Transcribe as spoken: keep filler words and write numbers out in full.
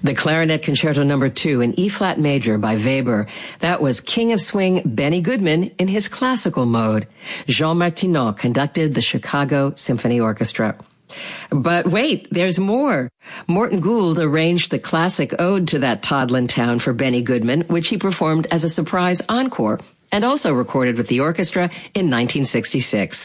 The Clarinet Concerto Number Two in E-flat major by Weber. That was King of Swing Benny Goodman in his classical mode. Jean Martineau conducted the Chicago Symphony Orchestra. But wait, there's more. Morton Gould arranged the classic ode to that Toddlin town for Benny Goodman, which he performed as a surprise encore and also recorded with the orchestra in nineteen sixty-six.